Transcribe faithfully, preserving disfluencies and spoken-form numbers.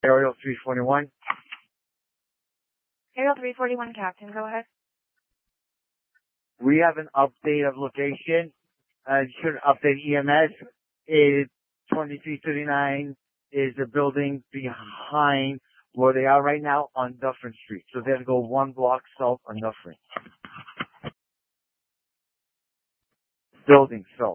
Aerial three forty-one. Aerial three forty-one, Captain, go ahead. We have an update of location. Uh, should update E M S. Is twenty-three thirty-nine is the building behind where they are right now on Dufferin Street. So they have to go one block south on Dufferin. Building south.